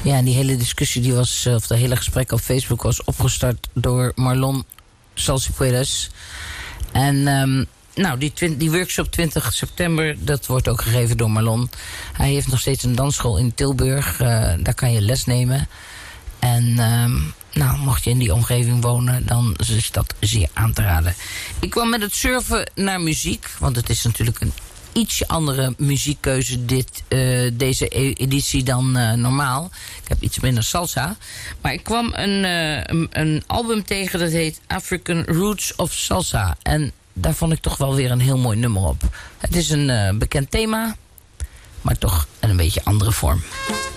Ja, die hele discussie die was, of dat hele gesprek op Facebook was opgestart door Marlon Salsipuedes. En die workshop 20 september, dat wordt ook gegeven door Marlon. Hij heeft nog steeds een dansschool in Tilburg. Daar kan je les nemen. En mocht je in die omgeving wonen, dan is dat zeer aan te raden. Ik kwam met het surfen naar muziek, want het is natuurlijk een ietsje andere muziekkeuze deze editie dan normaal. Ik heb iets minder salsa. Maar ik kwam een album tegen dat heet African Roots of Salsa. En daar vond ik toch wel weer een heel mooi nummer op. Het is een bekend thema, maar toch een beetje andere vorm.